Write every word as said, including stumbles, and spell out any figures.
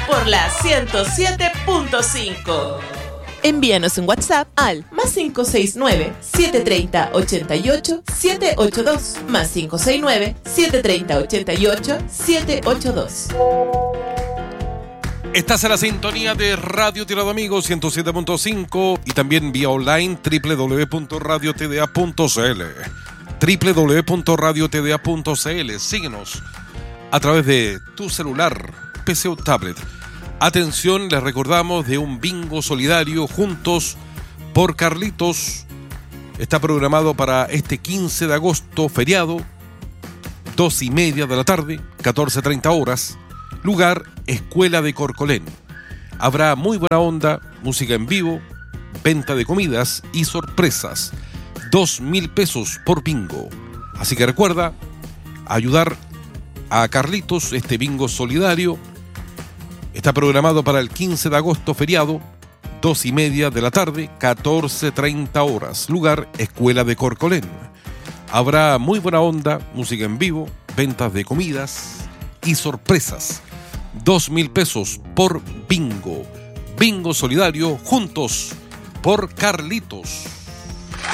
por la ciento siete punto cinco. Envíanos un WhatsApp al más cinco seis nueve, siete tres cero, ocho ocho, siete ocho dos, más cinco seis nueve, siete tres cero, ocho ocho, siete ocho dos. Estás en la sintonía de Radio Tirado Amigos ciento siete punto cinco y también vía online doble u doble u doble u punto radio t d a punto c l. doble u doble u doble u punto radio t d a punto c l. Síguenos a través de tu celular, P C o tablet. Atención, les recordamos de un bingo solidario Juntos por Carlitos. Está programado para este quince de agosto, feriado, dos y media de la tarde, catorce treinta horas. Lugar, Escuela de Corcolén. Habrá muy buena onda, música en vivo, venta de comidas y sorpresas. Dos mil pesos por bingo. Así que recuerda, ayudar a Carlitos, este bingo solidario. Está programado para el quince de agosto, feriado, dos y media de la tarde, catorce treinta horas. Lugar, Escuela de Corcolén. Habrá muy buena onda, música en vivo, ventas de comidas y sorpresas. Dos mil pesos por bingo. Bingo solidario Juntos por Carlitos.